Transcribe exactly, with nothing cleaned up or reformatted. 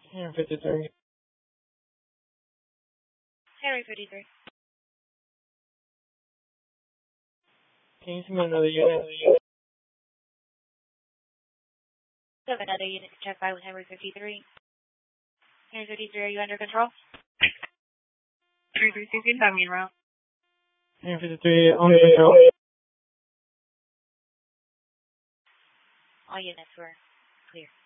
Henry fifty-three. Henry fifty-three. Can you submit another unit? Seven other units to check by with Henry fifty-three. Henry fifty-three, are you under control? Henry fifty-three, coming around. Henry fifty-three, on control. All units were clear.